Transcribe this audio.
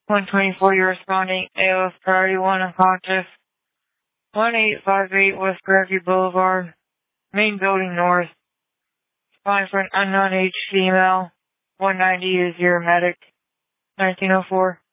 124, you're responding. AOS priority 1 unconscious. 1858 West Grandview Boulevard. Main building north. Responding for an unknown age female. 190 is your medic. 1904.